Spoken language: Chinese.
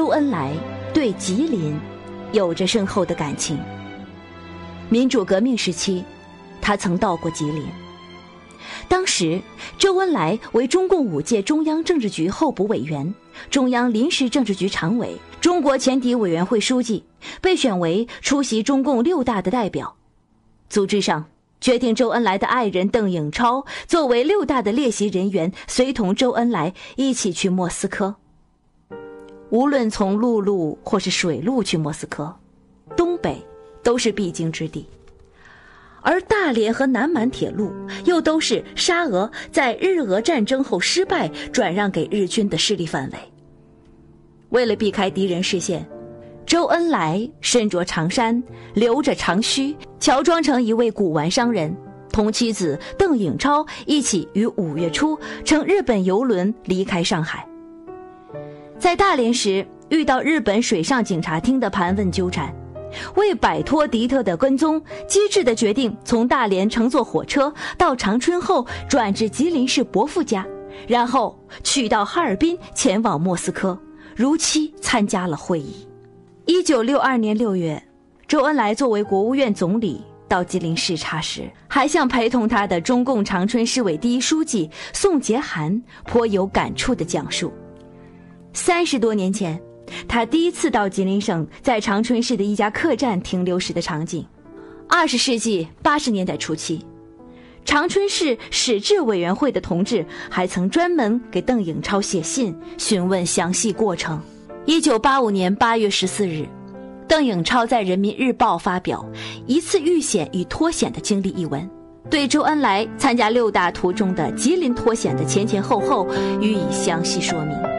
周恩来对吉林有着深厚的感情。民主革命时期，他曾到过吉林。当时周恩来为中共5届中央政治局候补委员、中央临时政治局常委、中国前敌委员会书记，被选为出席中共6大的代表。组织上决定周恩来的爱人邓颖超作为6大的列席人员，随同周恩来一起去莫斯科。无论从陆路或是水路去莫斯科，东北都是必经之地，而大连和南满铁路又都是沙俄在日俄战争后失败转让给日军的势力范围。为了避开敌人视线，周恩来身着长衫，留着长须，乔装成一位古玩商人，同妻子邓颖超一起于5月初乘日本邮轮离开上海。在大连时遇到日本水上警察厅的盘问纠缠，为摆脱敌特的跟踪，机智地决定从大连乘坐火车到长春后转至吉林市伯父家，然后取到哈尔滨前往莫斯科，如期参加了会议。1962年6月，周恩来作为国务院总理到吉林视察时，还向陪同他的中共长春市委第1书记宋杰涵颇有感触地讲述30多年前他第一次到吉林省在长春市的一家客栈停留时的场景。20世纪80年代初期，长春市史志委员会的同志还曾专门给邓颖超写信询问详细过程。1985年8月14日，邓颖超在人民日报发表一次遇险与脱险的经历一文，对周恩来参加6大途中的吉林脱险的前前后后予以详细说明。